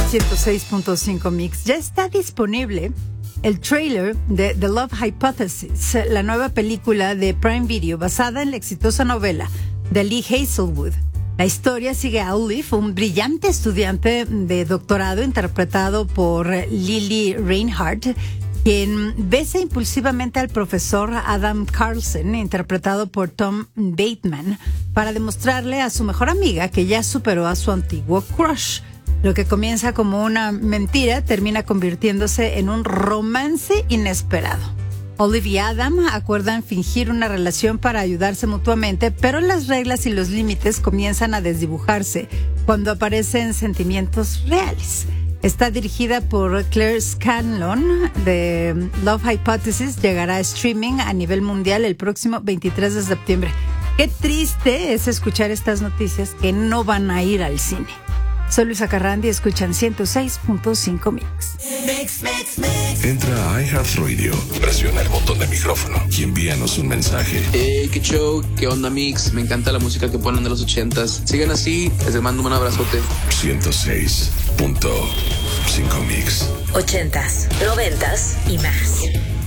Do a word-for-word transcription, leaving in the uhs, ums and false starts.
ciento seis punto cinco Mix. Ya está disponible el trailer de The Love Hypothesis, la nueva película de Prime Video basada en la exitosa novela de Lee Hazelwood. La historia sigue a Olive, un brillante estudiante de doctorado interpretado por Lily Reinhardt, quien besa impulsivamente al profesor Adam Carlsen, interpretado por Tom Bateman, para demostrarle a su mejor amiga que ya superó a su antiguo crush. Lo que comienza como una mentira termina convirtiéndose en un romance inesperado. Olive y Adam acuerdan fingir una relación para ayudarse mutuamente, pero las reglas y los límites comienzan a desdibujarse cuando aparecen sentimientos reales. Está dirigida por Claire Scanlon. De Love Hypothesis llegará a streaming a nivel mundial el próximo veintitrés de septiembre. Qué triste es escuchar estas noticias que no van a ir al cine. Soy Luisa Carrandi y escuchan ciento seis punto cinco Mix. Mix, mix, mix. Entra a iHeartRadio, presiona el botón de micrófono y envíanos un mensaje. Hey, qué show, qué onda Mix, me encanta la música que ponen de los ochentas. Sigan así, les mando un abrazote. ciento seis punto cinco Mix. Ochentas, noventas y más.